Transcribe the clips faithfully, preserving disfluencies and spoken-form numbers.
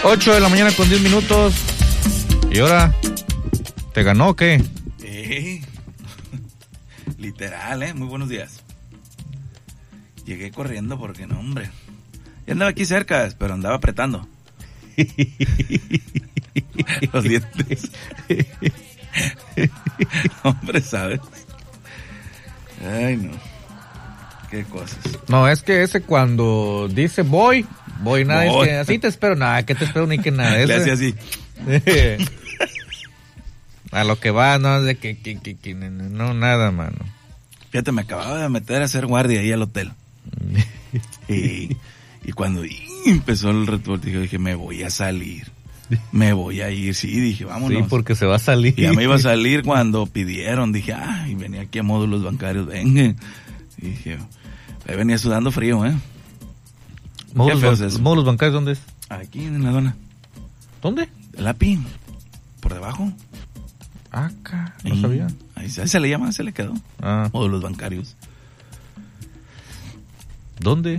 ocho de la mañana con diez minutos. ¿Y ahora? ¿Te ganó o qué? Eh, literal, ¿eh? Muy buenos días. Llegué corriendo porque no, hombre. Ya andaba aquí cerca, pero andaba apretando. Los dientes. Hombre, ¿sabes? Ay, no. Qué cosas. No, es que ese cuando dice voy, voy, nada, Voy. es que así te espero, nada, que te espero ni que nada. Le Ese, hacía así. a lo que va, no, de que, que, que, que no, nada, mano. Fíjate, me acababa de meter a hacer guardia ahí al hotel. y, y cuando y empezó el retortijo, dije, me voy a salir. Me voy a ir, sí, dije, vámonos. Sí, porque se va a salir. Y ya me iba a salir cuando pidieron, dije, ay, venía aquí a módulos bancarios, venga. Y dije, ahí venía sudando frío, ¿eh? ¿Módulos, Qué feo es ban- eso. módulos bancarios dónde es? Aquí en la dona. ¿Dónde? El A P I, por debajo. Acá, no Ahí, sabía. Ahí se, ahí se le llama, se le quedó. Ah, Módulos bancarios. ¿dónde?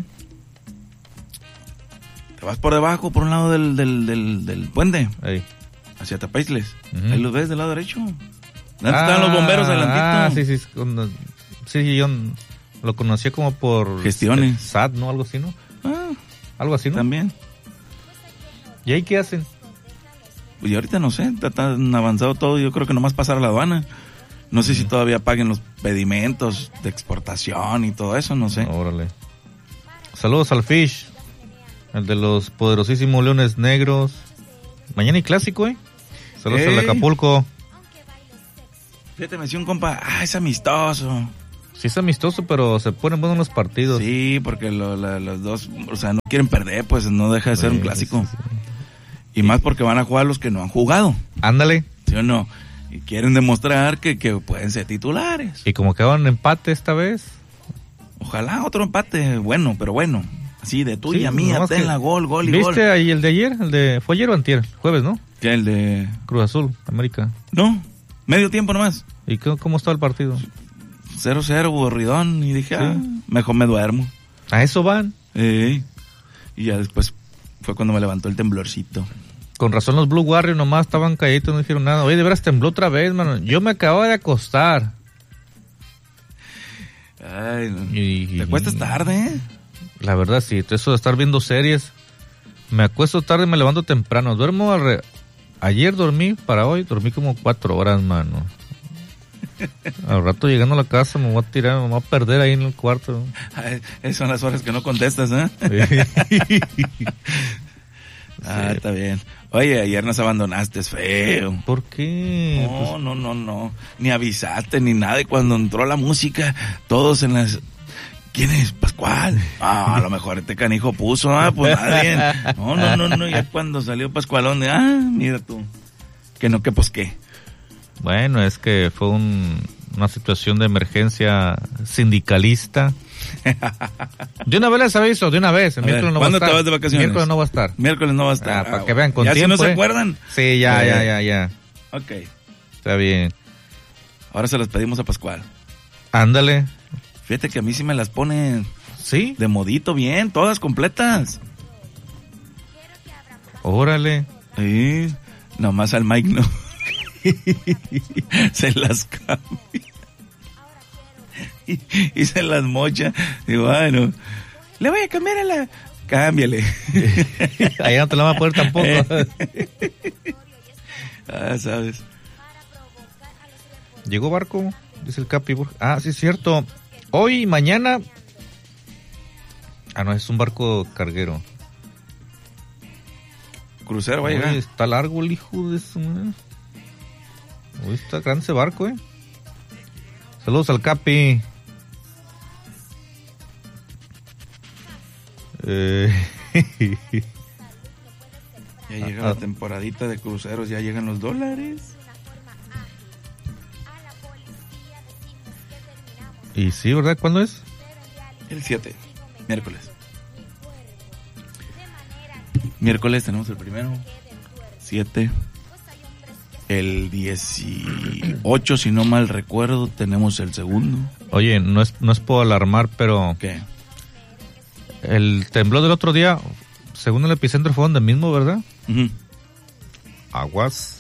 Te vas por debajo, por un lado del, del, del, del puente, Ahí. hacia Tapaisles. Ujú. Ahí los ves del lado derecho. ¿Dónde estaban los bomberos adelantito? Ah, sí, sí. Cuando, sí, yo lo conocía como por... Gestiones. S A T, ¿no? Algo así, ¿no? Ah, Algo así, ¿no? también. ¿Y ahí qué hacen? Pues yo ahorita no sé, está tan avanzado todo, yo creo que nomás pasar a la aduana. No sé si todavía paguen los pedimentos de exportación y todo eso, no sé. Órale. Saludos al Fish, el de los poderosísimos Leones Negros. Mañana y clásico, ¿eh? Saludos Ey. al Acapulco. Fíjate, me decía un compa, ah, es amistoso. Sí es amistoso, pero se ponen buenos los partidos. Sí, porque lo- la- los dos, o sea, no quieren perder, pues no deja de ser Sí, un clásico. sí, sí. Y más porque van a jugar los que no han jugado, Ándale. ¿sí o no? Y quieren demostrar que, que pueden ser titulares. Y como quedaron empate esta vez. Ojalá otro empate bueno, pero bueno. Así de tuya, Sí, mía, nomás tenla, que- gol, gol y ¿Viste gol. ahí el de ayer? El de, ¿fue ayer o antier? Jueves, ¿no? ¿Qué, el de...? Cruz Azul, América. No, medio tiempo nomás. ¿Y qué- cómo estaba el partido? cero cero, aburridón. Y dije, Sí. ah, mejor me duermo. A eso van. Eh, y ya después fue cuando me levantó el temblorcito. Con razón los Blue Warriors nomás estaban calladitos, no dijeron nada. Oye, de veras tembló otra vez, mano. Yo me acababa de acostar. Ay, no. Y, Te acuestas tarde, ¿eh? La verdad, sí. Eso de estar viendo series. Me acuesto tarde y me levanto temprano. Duermo al re- Ayer dormí, para hoy, dormí como cuatro horas, mano. Al rato llegando a la casa me voy a tirar, me voy a perder ahí en el cuarto. Ay, esas son las horas que no contestas, ¿eh? Ah, está bien. Oye, ayer nos abandonaste, es feo. ¿Por qué? No, Pues, no, no, no. Ni avisaste ni nada. Y cuando entró la música, todos en las... ¿Quién es? Pascual. Ah, a lo mejor este canijo puso, ah, pues nadie. No, no, no, no. Ya cuando salió Pascualón, de, ah, mira tú. Que no, que pues qué. bueno, es que fue un- una situación de emergencia sindicalista. De una vez les aviso, de una vez. El A ver, miércoles no va a ¿cuándo estar. te vas de vacaciones? Miércoles no va a estar. Miércoles no va a estar. Ah, para Ah, que vean con ya tiempo. si no se ¿eh? acuerdan. Sí, ya, Eh. ya, ya, ya. Ok. Está bien. Ahora se las pedimos a Pascual. Ándale. Fíjate que a mí sí me las pone Sí, de modito bien, todas completas. órale. Sí, nomás al Mike no. Se las cambia. Y, y se las mocha. Y bueno, le voy a cambiar a la... Cámbiale. Allá no te la van a poner tampoco. Ah, sabes. Llegó barco, dice el Capi. Ah, sí, es cierto. Hoy y mañana. Ah, no, es un barco carguero. Crucero va a Oye, llegar. está largo el hijo de su madre. Uy, está grande ese barco, eh. Saludos al Capi. Eh, Ya llega Ah, la ah. temporadita de cruceros, ya llegan los dólares. y sí, ¿verdad? ¿Cuándo es? El siete, miércoles. Miércoles tenemos el primero. siete. El dieciocho, si no mal recuerdo, tenemos el segundo. Oye, no es, no es por alarmar, pero ¿Qué? el temblor del otro día según el epicentro fue donde mismo, ¿verdad? Uh-huh. Aguas.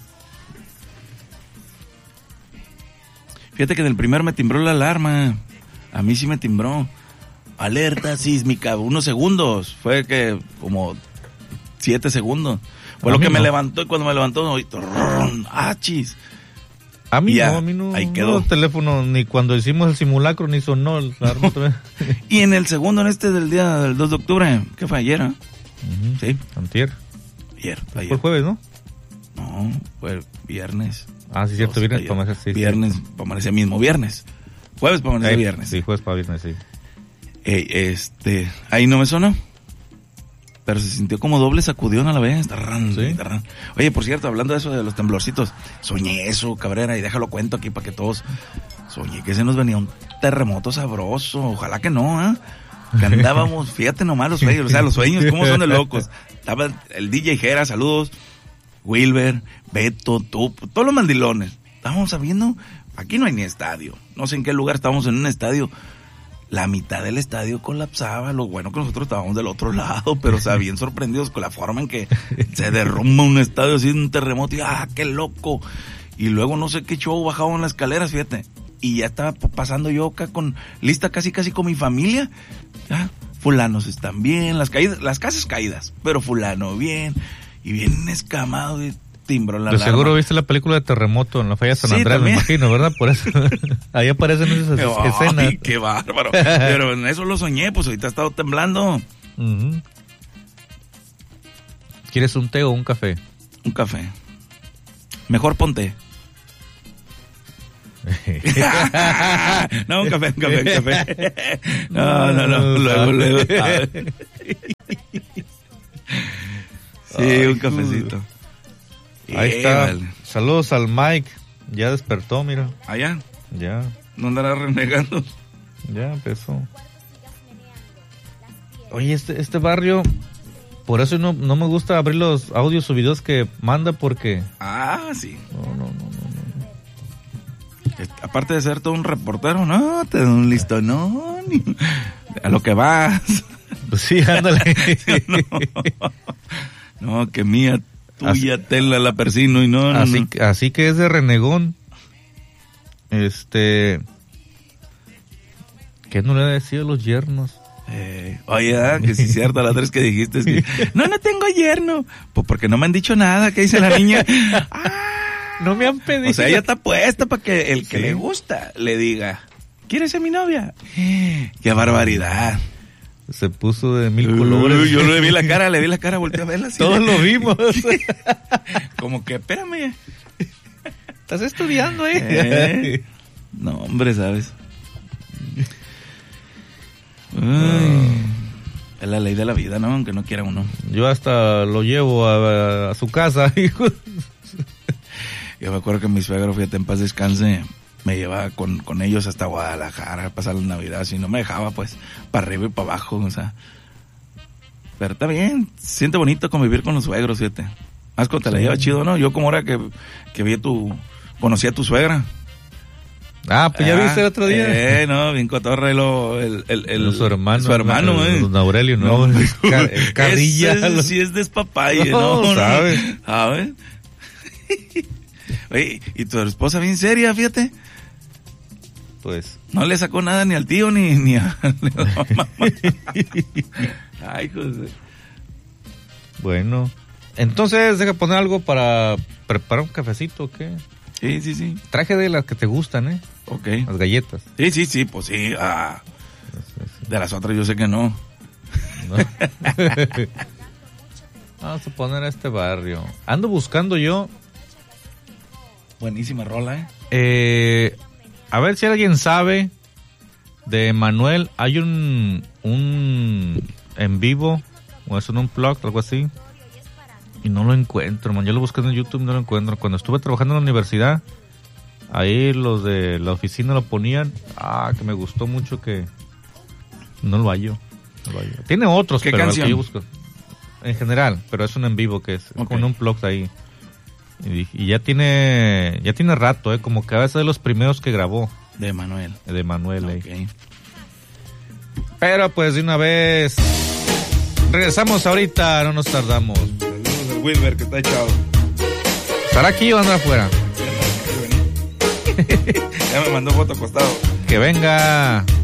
Fíjate que en el primero me timbró la alarma. A mí sí me timbró. Alerta sísmica, unos segundos. Fue que como siete segundos. Fue a lo que no. me levantó y cuando me levantó, oí, ¡ah, chis! A mí ya, no, a mí no. Ahí quedó. No, el teléfono, ni cuando hicimos el simulacro, ni sonó el alarma otra vez. Y en el segundo, en este del día del dos de octubre, ¿qué fue ayer? ¿eh? Uh-huh. Sí. Antier. Ayer, ayer. Fue el jueves, ¿no? No, fue el viernes. Ah, sí, cierto, viernes para amanecer, sí. Viernes sí. para amanecer mismo, viernes. Jueves para amanecer eh, viernes. Sí, jueves para viernes, sí. Eh, este, ahí no me sonó. Pero se sintió como doble sacudión a la vez. Tarran, ¿Sí? tarran. Oye, por cierto, hablando de eso de los temblorcitos, soñé eso, Cabrera, y déjalo cuento aquí para que todos... Soñé que se nos venía un terremoto sabroso. Ojalá que no, ¿eh? Que andábamos, fíjate nomás los sueños, o sea, los sueños, cómo son de locos. Estaba el D J Jera, saludos. Wilber, Beto, tú, todos los mandilones. Estábamos sabiendo, aquí no hay ni estadio. No sé en qué lugar estábamos en un estadio. La mitad del estadio colapsaba. Lo bueno que nosotros estábamos del otro lado, pero o sea, bien sorprendidos con la forma en que se derrumba un estadio así, un terremoto, y ¡ah, qué loco! Y luego no sé qué show bajaban las escaleras, fíjate. Y ya estaba pasando yo acá con, lista casi casi con mi familia. Ya, fulanos están bien, las caídas, las casas caídas, pero fulano bien, y bien escamado de timbró la de alarma. Seguro viste la película de Terremoto en la falla San Sí, Andrés, también. me imagino, ¿verdad? Por eso, ahí aparecen esas Ay, escenas. qué bárbaro. Pero en eso lo soñé, pues ahorita he estado temblando. Uh-huh. ¿Quieres un té o un café? Un café. Mejor ponte. No, un café, un café, un café. No, no, no, luego, luego. Sí, ay, un cafecito. Ahí está. Vale. Saludos al Mike. Ya despertó, mira. ¿Allá? Ya. ¿No andará renegando? Ya empezó. Oye, este, este barrio, por eso no, no me gusta abrir los audios o videos que manda porque... Ah, sí. No, no, no, no, no. Aparte de ser todo un reportero, no, te da un listo, no, ni, a lo que vas. Pues sí, ándale. no, no, que mía, tuya, así, tela, la persino y no, no, así, no. Así que es de renegón. Este... ¿Qué no le ha decidido a los yernos? Eh, oye, ¿ah? Que sí es cierto, la tres que dijiste es que, no, no tengo yerno. Pues porque no me han dicho nada, ¿qué dice la niña? Ah, no me han pedido. O sea, ella está puesta para que el que sí le gusta le diga, ¿quieres ser mi novia? ¡Qué barbaridad! Se puso de mil colores. Uy, yo le vi la cara, le vi la cara, volteé a verla así. Todos lo vimos. Como que, espérame. ¿Estás estudiando, eh? eh? No, hombre, ¿sabes? Ay, es la ley de la vida, ¿no? Aunque no quiera uno. Yo hasta lo llevo a, a su casa, hijo. Yo me acuerdo que mi suegro, fíjate, en paz descanse, me llevaba con, con ellos hasta Guadalajara a pasar la Navidad, así no me dejaba, pues, para arriba y para abajo, o sea. Pero está bien, se siente bonito convivir con los suegros, fíjate. Más cuando te sí. la lleva chido, ¿no? Yo como ahora que, que vi a tu, conocí a tu suegra. Ah, pues ya ah, viste el otro día. Eh, no, bien cotorra el, el, el, el su hermano. Su hermano, el, eh. Don Aurelio, no. no Car el Carrilla. Ese, lo... Sí es despapalle, no, no, ¿sabes? ¿Sabes? Oye, y tu esposa bien seria, fíjate. Pues. No le sacó nada ni al tío ni, ni a la mamá. Ay, José. Bueno. Entonces, deja poner algo para preparar un cafecito, ¿o qué? Sí, sí, sí. Traje de las que te gustan, ¿eh? Ok. Las galletas. Sí, sí, sí, pues sí. Ah. De las otras yo sé que no. no. Vamos a poner a este barrio. Ando buscando yo. Buenísima rola, ¿eh? Eh, a ver si alguien sabe de Manuel. Hay un, un en vivo, o es un unplug, algo así. Y no lo encuentro, man. Yo lo busqué en YouTube y no lo encuentro. Cuando estuve trabajando en la universidad, ahí los de la oficina lo ponían. Ah, que me gustó mucho que... No lo hallo. No lo hallo. Tiene otros, ¿Qué pero canción? Que yo busco. En general, pero es un en vivo que es okay. Con un plug ahí. Y, y ya tiene ya tiene rato, ¿eh? Como que a veces de los primeros que grabó. De Manuel. De Manuel, okay. eh. Pero pues de una vez... Regresamos ahorita, no nos tardamos. Saludos al Wilber que está echado. ¿Estará aquí o anda afuera? Ya me mandó foto acostado. Que venga.